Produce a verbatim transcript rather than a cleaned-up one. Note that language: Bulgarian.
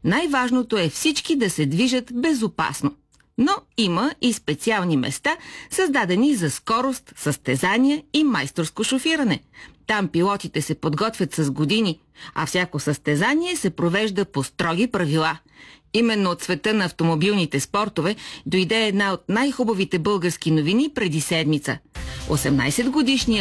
Най-важното е всички да се движат безопасно. Но има и специални места, създадени за скорост, състезания и майсторско шофиране. Там пилотите се подготвят с години, а всяко състезание се провежда по строги правила. Именно от света на автомобилните спортове дойде една от най-хубавите български новини преди седмица. осемнайсетгодишният